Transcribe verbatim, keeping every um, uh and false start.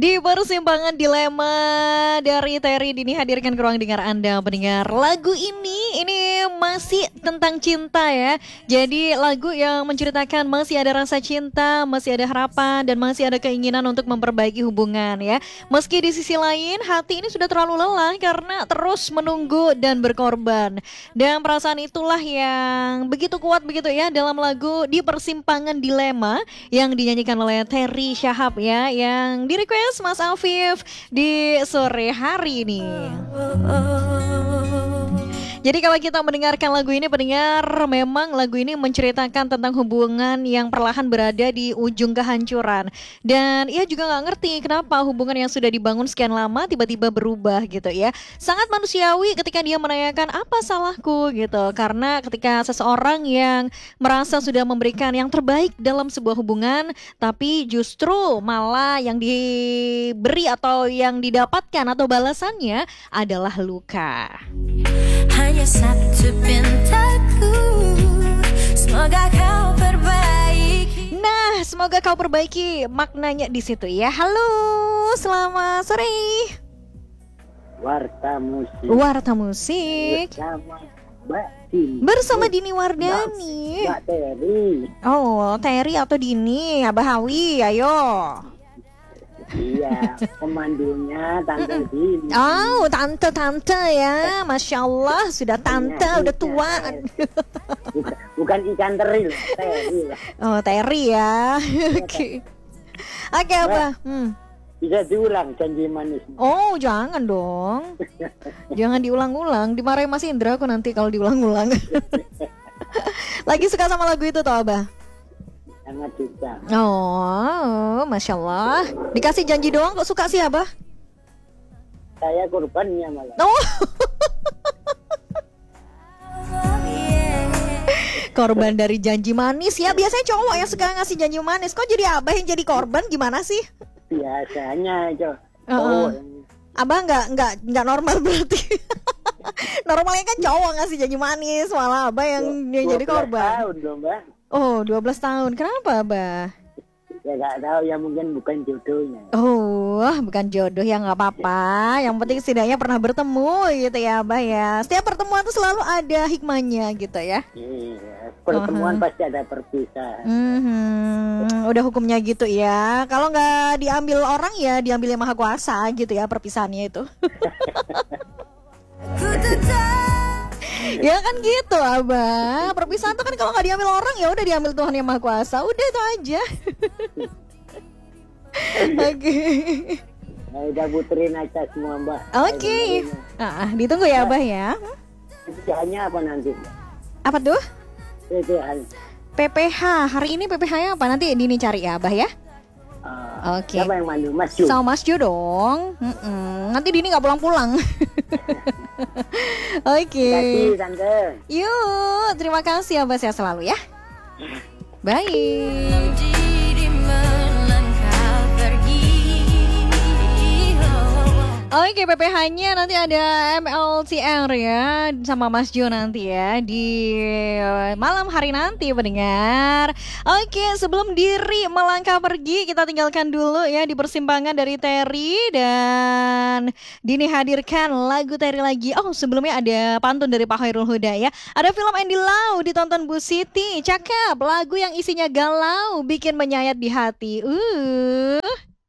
Di persimpangan dilema dari Terry Dini hadirkan ke ruang dengar Anda pendengar. Lagu ini ini masih tentang cinta ya. Jadi lagu yang menceritakan masih ada rasa cinta, masih ada harapan dan masih ada keinginan untuk memperbaiki hubungan ya. Meski di sisi lain hati ini sudah terlalu lelah karena terus menunggu dan berkorban. Dan perasaan itulah yang begitu kuat begitu ya dalam lagu Di Persimpangan Dilema yang dinyanyikan oleh Terry Syahab ya, yang di request Mas Afif di sore hari ini. Jadi kalau kita mendengarkan lagu ini pendengar, memang lagu ini menceritakan tentang hubungan yang perlahan berada di ujung kehancuran. Dan ia juga gak ngerti kenapa hubungan yang sudah dibangun sekian lama tiba-tiba berubah gitu ya. Sangat manusiawi ketika dia menanyakan apa salahku gitu. Karena ketika seseorang yang merasa sudah memberikan yang terbaik dalam sebuah hubungan, tapi justru malah yang diberi atau yang didapatkan atau balasannya adalah luka. Hanya satu pintaku, semoga kau perbaiki. Nah, semoga kau perbaiki maknanya di situ ya. Halo, selamat sore. Warta musik. Warta musik. Bersama Mbak Dini. Bersama Dini Wardani. Mbak Terry. Oh, Terry atau Dini, Abah Hawi, ayo. Iya, pemandunya Tante Dini. Oh, tante-tante ya, Masya Allah, sudah tante, Iya, udah iya. tua. Bukan, bukan ikan teri loh, Terry lah. Oh, Terry ya. Oke. Oke, apa? Hmm. Bisa diulang janji manis. Oh, jangan dong. Jangan diulang-ulang, dimarahin Mas Indra aku nanti kalau diulang-ulang. Lagi suka sama lagu itu toh, Abah? Sangat suka. Oh, Masya Allah. Dikasih janji doang kok suka sih Abah? Saya korbannya malah. Oh. Korban dari janji manis ya. Biasanya cowok yang suka ngasih janji manis. Kok jadi Abah yang jadi korban, gimana sih? Biasanya itu. Uh-uh. Oh, Abah nggak nggak nggak normal berarti. Normalnya kan cowok ngasih janji manis, malah Abah yang dia jadi korban. tahun loh, Mbak. Oh, dua belas tahun. Kenapa, Abah? Ya nggak tahu, ya mungkin bukan jodohnya. Oh, bukan jodoh ya, nggak apa-apa. Yang penting setidaknya pernah bertemu gitu ya, Abah ya. Setiap pertemuan tuh selalu ada hikmahnya gitu ya. Iya, pertemuan Uh-huh. pasti ada perpisahan. Hmm, udah hukumnya gitu ya. Kalau nggak diambil orang ya diambil yang maha kuasa gitu ya perpisahannya itu. Ku tetap Ya kan gitu, Abah. Perpisahan tuh kan kalau nggak diambil orang ya udah diambil Tuhan yang maha kuasa. Udah itu aja. Oke. Nah, udah puterin aja semua, Mbak. Oke. Ah, ditunggu ya, Abah ya. Pilihannya apa nanti, Mbak? Apa tuh? Pilihan. P P H. Hari ini P P H-nya apa? Nanti Dini cari ya, Abah ya. Uh, Oke. Siapa yang mandu? Mas Ju? Sama Mas Jo dong. Mm-mm. Nanti Dini nggak pulang-pulang. Oke. Kasih, Tante. Yuk, terima kasih Abah, sehat selalu ya. Bye. diri melangkah pergi. Oh. Oke, P P H-nya nanti ada M L T R ya sama Mas Jo nanti ya di eh, malam hari nanti pendengar. Oke, sebelum diri melangkah pergi kita tinggalkan dulu ya Di Persimpangan dari Terry dan Dini hadirkan lagu Terry lagi. Oh, sebelumnya ada pantun dari Pak Khairul Huda ya. Ada film Andy Lau ditonton Bu Siti. Cakep, lagu yang isinya galau bikin menyayat di hati. Uh.